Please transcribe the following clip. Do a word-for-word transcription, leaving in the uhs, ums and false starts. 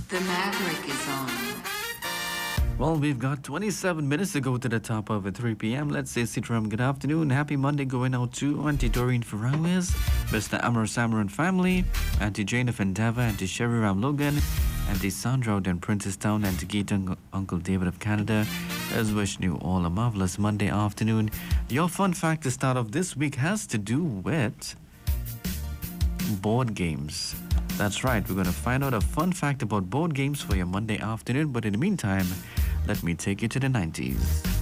The Maverick is on. Well, we've got twenty-seven minutes to go to the top of at three p.m. Let's say Citram, good afternoon. Happy Monday going out to Auntie Doreen Ferraris, Mister Amar Samaran family, Auntie Jane of Endeavour, Auntie Sherry Ram Logan, Auntie Sandra out in Princestown, Auntie Geet, Uncle, Uncle David of Canada. As wishing you all a marvelous Monday afternoon. Your fun fact to start off this week has to do with board games. That's right, we're going to find out a fun fact about board games for your Monday afternoon. But in the meantime, let me take you to the nineties.